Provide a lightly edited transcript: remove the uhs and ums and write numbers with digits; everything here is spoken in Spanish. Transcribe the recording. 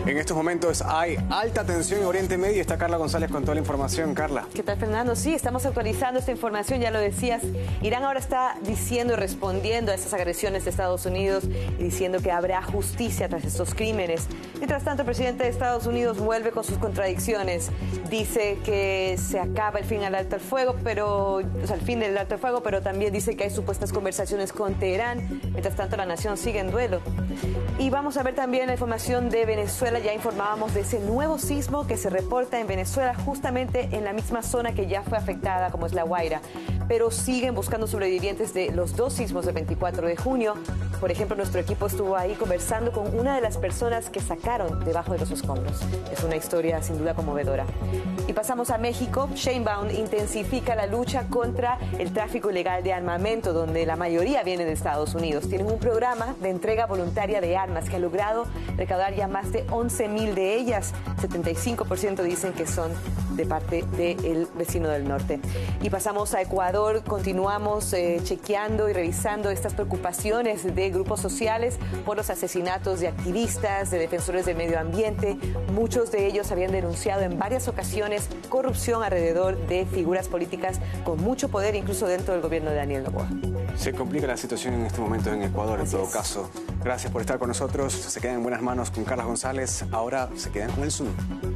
En estos momentos hay alta tensión en Oriente Medio. Está Carla González con toda la información. Carla. ¿Qué tal, Fernando? Sí, estamos actualizando esta información, ya lo decías. Irán ahora está diciendo y respondiendo a estas agresiones de Estados Unidos y diciendo que habrá justicia tras estos crímenes. Mientras tanto, el presidente de Estados Unidos vuelve con sus contradicciones. Dice que se acaba el fin al alto al fuego, el fin del alto al fuego, pero también dice que hay supuestas conversaciones con Teherán. Mientras tanto, la nación sigue en duelo. Y vamos a ver también la información de Venezuela. Ya informábamos de ese nuevo sismo que se reporta en Venezuela, justamente en la misma zona que ya fue afectada, como es La Guaira. Pero siguen buscando sobrevivientes de los dos sismos del 24 de junio. Por ejemplo, nuestro equipo estuvo ahí conversando con una de las personas que sacaron debajo de los escombros. Es una historia sin duda conmovedora. Y pasamos a México. Sheinbaum intensifica la lucha contra el tráfico ilegal de armamento, donde la mayoría viene de Estados Unidos. Tienen un programa de entrega voluntaria de armas que ha logrado recaudar ya más de 11,000 de ellas. 75% dicen que son de parte del vecino del norte. Y pasamos a Ecuador. Continuamos chequeando y revisando estas preocupaciones de grupos sociales por los asesinatos de activistas, de defensores del medio ambiente. Muchos de ellos habían denunciado en varias ocasiones corrupción alrededor de figuras políticas con mucho poder, incluso dentro del gobierno de Daniel Noboa. Se complica la situación en este momento en Ecuador, en todo caso. Gracias por estar con nosotros. Se quedan en buenas manos con Carla González. Ahora se quedan con el Zoom.